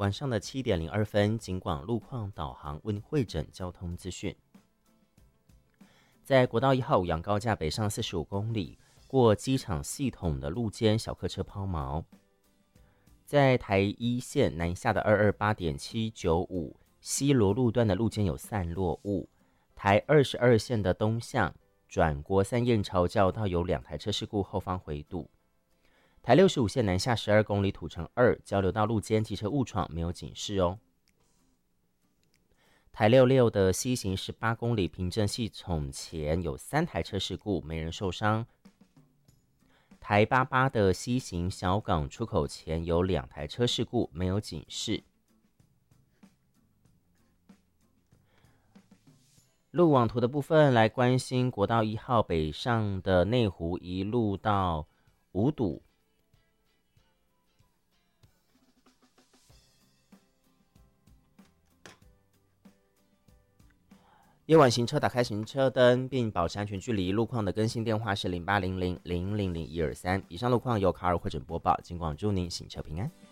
晚上的7点02分，警广路况导航为您汇整交通资讯。在国道1号五杨高架北上45公里，过机场系统的路肩小客车抛锚。在台一线南下的228.795西螺路段的路肩有散落物。台22线的东向转国三燕巢交道有2台车事故，后方回堵。台65线南下12公里土城2交流道路肩机车误闯，没有警示哦。台66的西行18公里平镇系统前有3台车事故，没人受伤。台88的西行小港出口前有2台车事故，没有警示。路网图的部分来关心国道1号北上的内湖一路到五堵。夜晚行车打开行车灯并保持安全距离，路况的更新电话是0800000123。以上路况由卡尔汇整播报，尽管祝您行车平安。